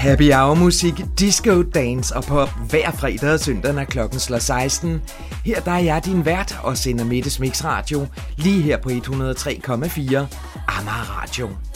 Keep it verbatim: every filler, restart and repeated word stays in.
Happy Hour musik, disco, dance og pop hver fredag og søndag, når klokken slår seksten. Her der er jeg din vært og sender Mettes Mix Radio lige her på et hundrede og tre komma fire Amager Radio.